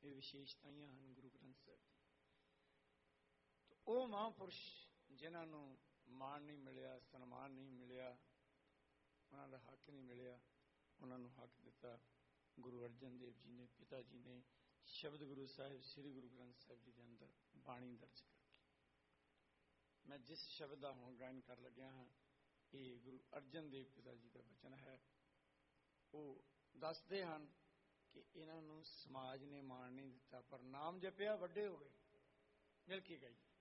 ਇਹ ਵਿਸ਼ੇਸ਼ਤਾਵਾਂ ਹਨ ਗੁਰੂ ਗ੍ਰੰਥ ਸਾਹਿਬ ਦੀ। ਉਹ ਮਹਾਂਪੁਰਸ਼ ਜਿਨ੍ਹਾਂ ਨੂੰ ਮਾਣ ਨਹੀਂ ਮਿਲਿਆ, ਸਨਮਾਨ ਨਹੀਂ ਮਿਲਿਆ, ਉਹਨਾਂ ਦਾ ਹੱਕ ਨਹੀਂ ਮਿਲਿਆ, ਉਹਨਾਂ ਨੂੰ ਹੱਕ ਦਿੱਤਾ ਗੁਰੂ ਅਰਜਨ ਦੇਵ ਜੀ ਨੇ, ਪਿਤਾ ਜੀ ਨੇ, ਸ਼ਬਦ ਗੁਰੂ ਸਾਹਿਬ ਸ੍ਰੀ ਗੁਰੂ ਗ੍ਰੰਥ ਸਾਹਿਬ ਜੀ ਦੇ ਅੰਦਰ ਬਾਣੀ ਦਰਜ ਕਰਕੇ। ਮੈਂ ਜਿਸ ਸ਼ਬਦ ਦਾ ਹੁਣ ਗਾਇਨ ਕਰ ਲੱਗਿਆ ਹਾਂ, ਇਹ ਗੁਰੂ ਅਰਜਨ ਦੇਵ ਪਿਤਾ ਜੀ ਦਾ ਬਚਨ ਹੈ। ਉਹ ਦੱਸਦੇ ਹਨ ਕਿ ਇਹਨਾਂ ਨੂੰ ਸਮਾਜ ਨੇ ਮਾਣ ਨਹੀਂ ਦਿੱਤਾ, ਪਰ ਨਾਮ ਜਪਿਆ ਵੱਡੇ ਹੋ ਗਏ। ਮਿਲ ਕੇ ਗਈ।